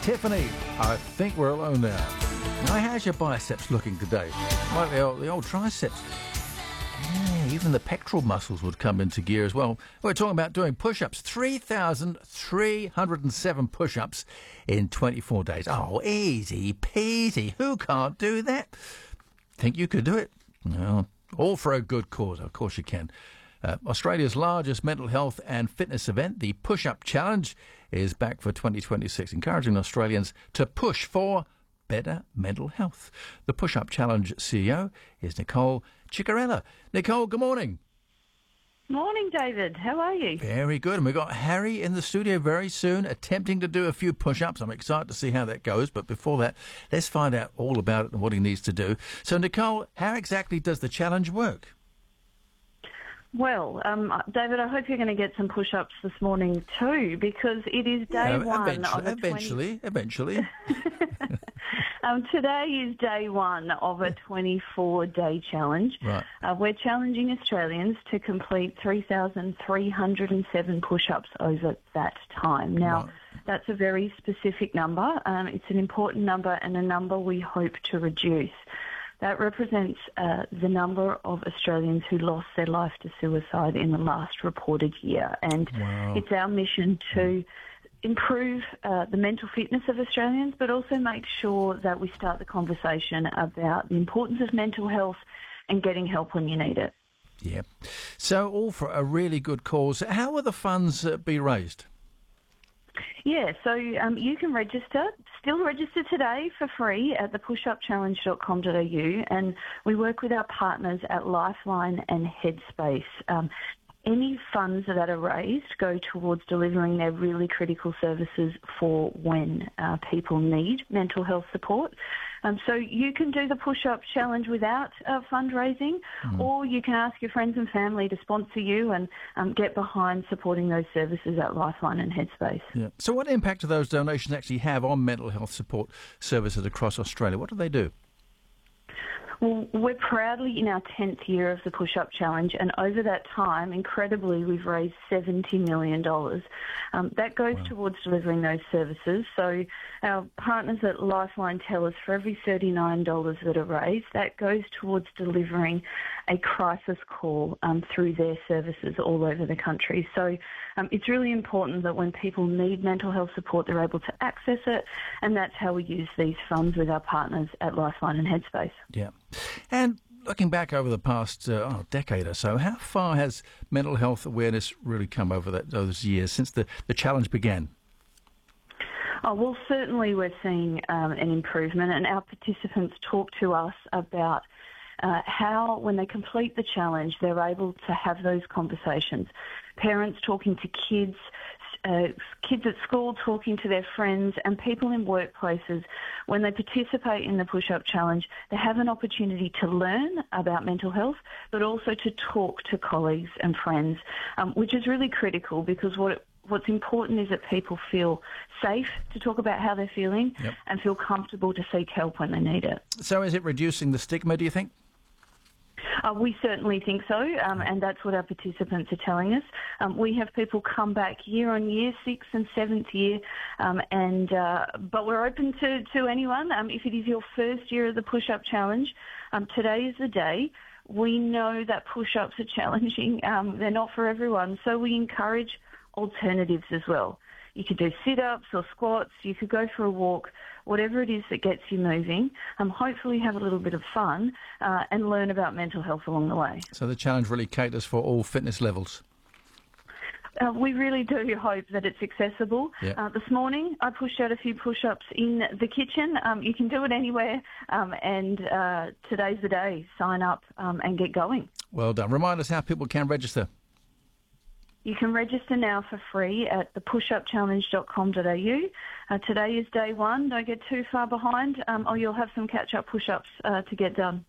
Tiffany, I think we're alone now. Now, how's your biceps looking today? Like the old triceps. Yeah, even the pectoral muscles would come into gear as well. We're talking about doing push-ups. 3,307 push-ups in 24 days. Oh, easy peasy. Who can't do that? Think you could do it? Well, all for a good cause. Of course you can. Australia's largest mental health and fitness event, the Push-Up Challenge, is back for 2026, encouraging Australians to push for better mental health. The Push-Up Challenge CEO is Nicole Ciccarella. Nicole, good morning. Morning, David. How are you? Very good. And we've got Harry in the studio very soon attempting to do a few push-ups. I'm excited to see how that goes. But before that, let's find out all about it and what he needs to do. So, Nicole, how exactly does the challenge work? Well, David, I hope you're going to get some push-ups this morning too, because it is day one of a eventually. Today is day one of a 24-day challenge. Right. We're challenging Australians to complete 3,307 push-ups over that time. Now, That's a very specific number. It's an important number and a number we hope to reduce. That represents the number of Australians who lost their life to suicide in the last reported year. And It's our mission to improve the mental fitness of Australians, but also make sure that we start the conversation about the importance of mental health and getting help when you need it. Yeah. So all for a really good cause. How will the funds be raised? Yeah, so you can still register today for free at thepushupchallenge.com.au, and we work with our partners at Lifeline and Headspace. Any funds that are raised go towards delivering their really critical services for when people need mental health support. So you can do the push-up challenge without fundraising, or you can ask your friends and family to sponsor you and get behind supporting those services at Lifeline and Headspace. Yeah. So what impact do those donations actually have on mental health support services across Australia? What do they do? Well, we're proudly in our 10th year of the Push-Up Challenge, and over that time, incredibly, we've raised $70 million. That goes towards delivering those services. So our partners at Lifeline tell us for every $39 that are raised, that goes towards delivering a crisis call through their services all over the country. So it's really important that when people need mental health support, they're able to access it, and that's how we use these funds with our partners at Lifeline and Headspace. Yeah. And looking back over the past decade or so, how far has mental health awareness really come over those years since the challenge began? Oh, well, certainly we're seeing an improvement, and our participants talk to us about how, when they complete the challenge, they're able to have those conversations. Parents talking to kids, kids at school talking to their friends, and people in workplaces. When they participate in the Push-Up Challenge, they have an opportunity to learn about mental health, but also to talk to colleagues and friends, which is really critical, because what's important is that people feel safe to talk about how they're feeling and feel comfortable to seek help when they need it. So is it reducing the stigma, do you think? We certainly think so, and that's what our participants are telling us. We have people come back year on year, 6th and 7th year, but we're open to anyone. If it is your first year of the Push-Up Challenge, today is the day. We know that push-ups are challenging. They're not for everyone, so we encourage alternatives as well. You could do sit-ups or squats, you could go for a walk, whatever it is that gets you moving. Hopefully have a little bit of fun and learn about mental health along the way. So the challenge really caters for all fitness levels. We really do hope that it's accessible. This morning I pushed out a few push-ups in the kitchen. You can do it anywhere, and today's the day. Sign up and get going. Well done. Remind us how people can register. You can register now for free at thepushupchallenge.com.au. Today is day one. Don't get too far behind, or you'll have some catch-up push-ups to get done.